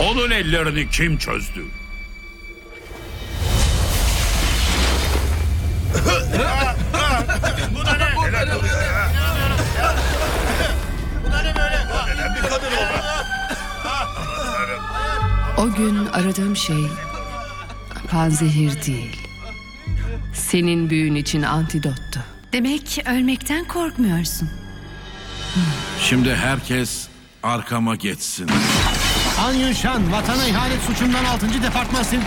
Onun ellerini kim çözdü? Bu da ne? Neler oluyor ya? Bu da ne böyle? Neden bir kadın oldu? O gün aradığım şey panzehir değil. Senin büyün için antidottu. Demek ölmekten korkmuyorsun. Şimdi herkes arkama geçsin. An Yun Shan, vatana ihanet suçundan 6. Departman